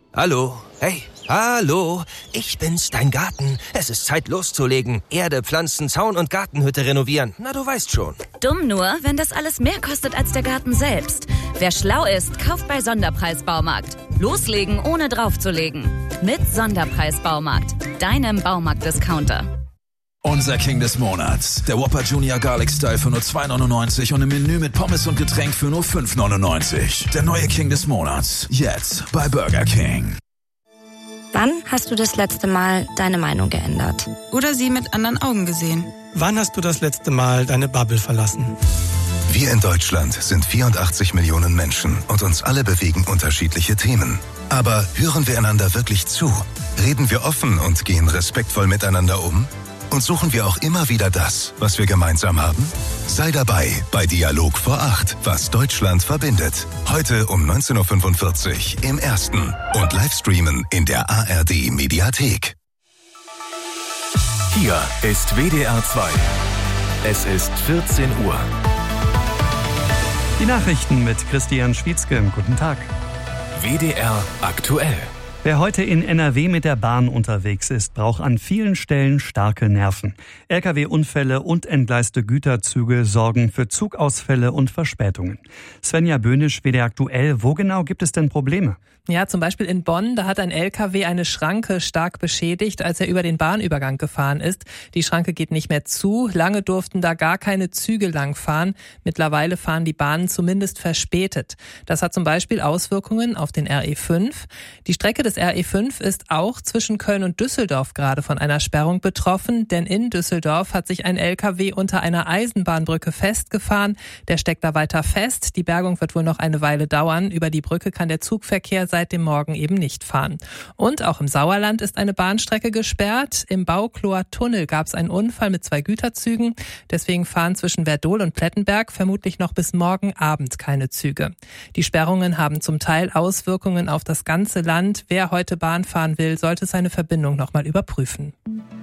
Hallo? Hey, hallo? Ich bin's, dein Garten. Es ist Zeit loszulegen. Erde, Pflanzen, Zaun und Gartenhütte renovieren. Na, du weißt schon. Dumm nur, wenn das alles mehr kostet als der Garten selbst. Wer schlau ist, kauft bei Sonderpreis Baumarkt. Loslegen, ohne draufzulegen. Mit Sonderpreis Baumarkt. Deinem Baumarkt-Discounter. Unser King des Monats. Der Whopper Junior Garlic Style für nur $2,99 und im Menü mit Pommes und Getränk für nur $5,99. Der neue King des Monats. Jetzt bei Burger King. Wann hast du das letzte Mal deine Meinung geändert? Oder sie mit anderen Augen gesehen? Wann hast du das letzte Mal deine Bubble verlassen? Wir in Deutschland sind 84 Millionen Menschen und uns alle bewegen unterschiedliche Themen. Aber hören wir einander wirklich zu? Reden wir offen und gehen respektvoll miteinander um? Und suchen wir auch immer wieder das, was wir gemeinsam haben? Sei dabei bei Dialog vor 8, was Deutschland verbindet. Heute um 19.45 Uhr im Ersten und Livestreamen in der ARD Mediathek. Hier ist WDR 2. Es ist 14 Uhr. Die Nachrichten mit Christian Schwietzke. Guten Tag. WDR aktuell. Wer heute in NRW mit der Bahn unterwegs ist, braucht an vielen Stellen starke Nerven. Lkw-Unfälle und entgleiste Güterzüge sorgen für Zugausfälle und Verspätungen. Svenja Böhnisch, WDR aktuell. Wo genau gibt es denn Probleme? Ja, zum Beispiel in Bonn, da hat ein LKW eine Schranke stark beschädigt, als er über den Bahnübergang gefahren ist. Die Schranke geht nicht mehr zu. Lange durften da gar keine Züge langfahren. Mittlerweile fahren die Bahnen zumindest verspätet. Das hat zum Beispiel Auswirkungen auf den RE5. Die Strecke des RE5 ist auch zwischen Köln und Düsseldorf gerade von einer Sperrung betroffen, denn in Düsseldorf hat sich ein LKW unter einer Eisenbahnbrücke festgefahren. Der steckt da weiter fest. Die Bergung wird wohl noch eine Weile dauern. Über die Brücke kann der Zugverkehr seit dem Morgen eben nicht fahren. Und auch im Sauerland ist eine Bahnstrecke gesperrt. Im Baukloer Tunnel gab es einen Unfall mit 2 Güterzügen. Deswegen fahren zwischen Werdohl und Plettenberg vermutlich noch bis morgen Abend keine Züge. Die Sperrungen haben zum Teil Auswirkungen auf das ganze Land. Wer heute Bahn fahren will, sollte seine Verbindung nochmal überprüfen.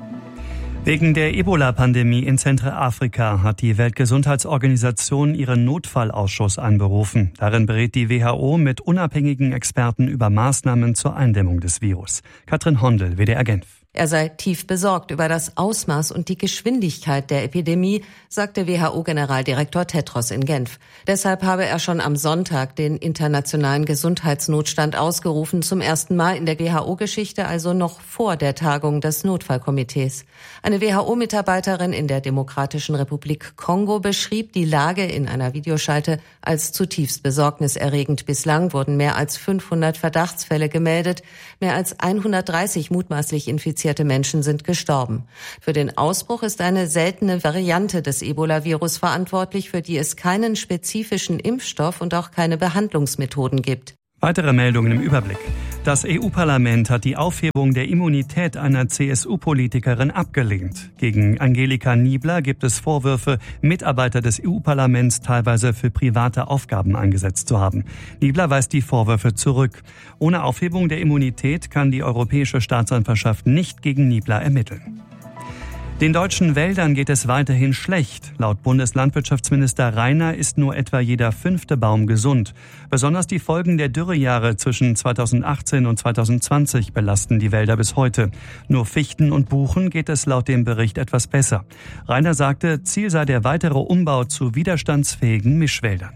Wegen der Ebola-Pandemie in Zentralafrika hat die Weltgesundheitsorganisation ihren Notfallausschuss einberufen. Darin berät die WHO mit unabhängigen Experten über Maßnahmen zur Eindämmung des Virus. Katrin Hondel, WDR Genf. Er sei tief besorgt über das Ausmaß und die Geschwindigkeit der Epidemie, sagte WHO-Generaldirektor Tedros in Genf. Deshalb habe er schon am Sonntag den internationalen Gesundheitsnotstand ausgerufen, zum ersten Mal in der WHO-Geschichte, also noch vor der Tagung des Notfallkomitees. Eine WHO-Mitarbeiterin in der Demokratischen Republik Kongo beschrieb die Lage in einer Videoschalte als zutiefst besorgniserregend. Bislang wurden mehr als 500 Verdachtsfälle gemeldet, mehr als 130 mutmaßlich infizierte Menschen sind gestorben. Für den Ausbruch ist eine seltene Variante des Ebola-Virus verantwortlich, für die es keinen spezifischen Impfstoff und auch keine Behandlungsmethoden gibt. Weitere Meldungen im Überblick. Das EU-Parlament hat die Aufhebung der Immunität einer CSU-Politikerin abgelehnt. Gegen Angelika Niebler gibt es Vorwürfe, Mitarbeiter des EU-Parlaments teilweise für private Aufgaben eingesetzt zu haben. Niebler weist die Vorwürfe zurück. Ohne Aufhebung der Immunität kann die Europäische Staatsanwaltschaft nicht gegen Niebler ermitteln. Den deutschen Wäldern geht es weiterhin schlecht. Laut Bundeslandwirtschaftsminister Rainer ist nur etwa jeder 5. Baum gesund. Besonders die Folgen der Dürrejahre zwischen 2018 und 2020 belasten die Wälder bis heute. Nur Fichten und Buchen geht es laut dem Bericht etwas besser. Rainer sagte, Ziel sei der weitere Umbau zu widerstandsfähigen Mischwäldern.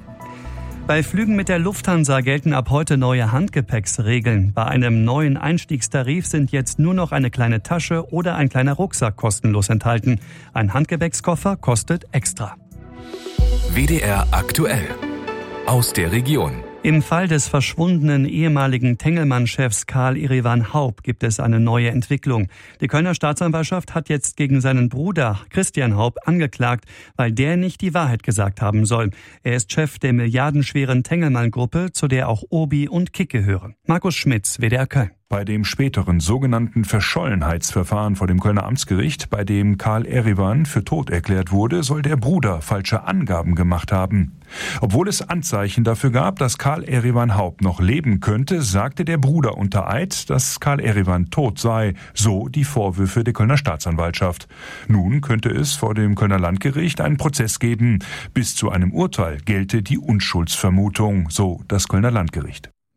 Bei Flügen mit der Lufthansa gelten ab heute neue Handgepäcksregeln. Bei einem neuen Einstiegstarif sind jetzt nur noch eine kleine Tasche oder ein kleiner Rucksack kostenlos enthalten. Ein Handgepäckskoffer kostet extra. WDR aktuell. Aus der Region. Im Fall des verschwundenen ehemaligen Tengelmann-Chefs Karl Erivan Haupt gibt es eine neue Entwicklung. Die Kölner Staatsanwaltschaft hat jetzt gegen seinen Bruder Christian Haupt angeklagt, weil der nicht die Wahrheit gesagt haben soll. Er ist Chef der milliardenschweren Tengelmann-Gruppe, zu der auch Obi und Kick gehören. Markus Schmitz, WDR Köln. Bei dem späteren sogenannten Verschollenheitsverfahren vor dem Kölner Amtsgericht, bei dem Karl Erivan für tot erklärt wurde, soll der Bruder falsche Angaben gemacht haben. Obwohl es Anzeichen dafür gab, dass Karl Erivan Haupt noch leben könnte, sagte der Bruder unter Eid, dass Karl Erivan tot sei, so die Vorwürfe der Kölner Staatsanwaltschaft. Nun könnte es vor dem Kölner Landgericht einen Prozess geben. Bis zu einem Urteil gelte die Unschuldsvermutung, so das Kölner Landgericht.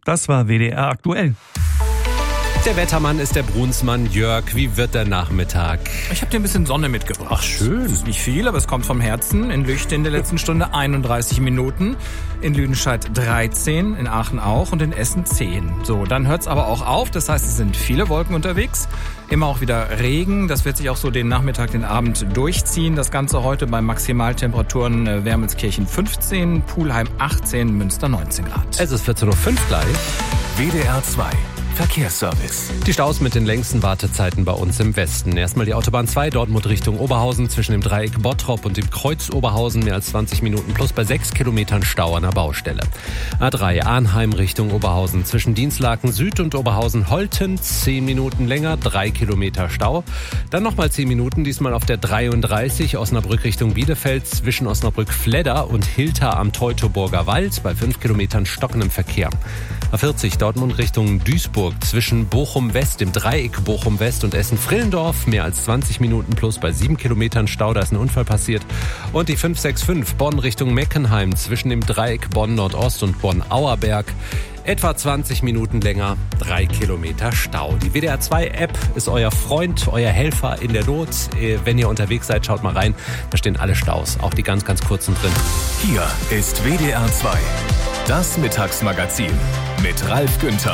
Das war WDR aktuell. Der Wettermann ist der Brunsmann. Jörg, wie wird der Nachmittag? Ich habe dir ein bisschen Sonne mitgebracht. Ach, schön. Das ist nicht viel, aber es kommt vom Herzen. In Lüchte in der letzten Stunde 31 Minuten. In Lüdenscheid 13, in Aachen auch und in Essen 10. So, dann hört's aber auch auf. Das heißt, es sind viele Wolken unterwegs. Immer auch wieder Regen. Das wird sich auch so den Nachmittag, den Abend durchziehen. Das Ganze heute bei Maximaltemperaturen Wermelskirchen 15, Pulheim 18, Münster 19 Grad. Es ist 14.05 Uhr gleich. WDR 2 Verkehrsservice. Die Staus mit den längsten Wartezeiten bei uns im Westen. Erstmal die Autobahn 2, Dortmund Richtung Oberhausen, zwischen dem Dreieck Bottrop und dem Kreuz Oberhausen, mehr als 20 Minuten plus bei 6 Kilometern Stau an der Baustelle. A3 Arnheim Richtung Oberhausen, zwischen Dienstlaken Süd und Oberhausen Holten, 10 Minuten länger, 3 Kilometer Stau. Dann nochmal 10 Minuten, diesmal auf der 33, Osnabrück Richtung Bielefeld, zwischen Osnabrück-Fledder und Hilter am Teutoburger Wald, bei 5 Kilometern stockendem Verkehr. A40 Dortmund Richtung Duisburg, zwischen Bochum-West, dem Dreieck Bochum-West und Essen-Frillendorf, mehr als 20 Minuten plus bei 7 Kilometern Stau, da ist ein Unfall passiert. Und die 565 Bonn Richtung Meckenheim, zwischen dem Dreieck Bonn-Nordost und Bonn-Auerberg, etwa 20 Minuten länger, 3 Kilometer Stau. Die WDR 2 App ist euer Freund, euer Helfer in der Not. Wenn ihr unterwegs seid, schaut mal rein, da stehen alle Staus, auch die ganz, ganz kurzen drin. Hier ist WDR 2, das Mittagsmagazin mit Ralf Günther.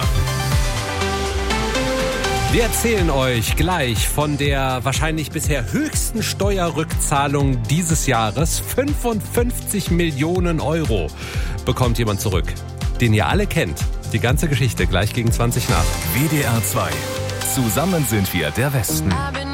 Wir erzählen euch gleich von der wahrscheinlich bisher höchsten Steuerrückzahlung dieses Jahres. 55 Millionen Euro bekommt jemand zurück, den ihr alle kennt. Die ganze Geschichte gleich gegen 20 nach. WDR 2. Zusammen sind wir der Westen.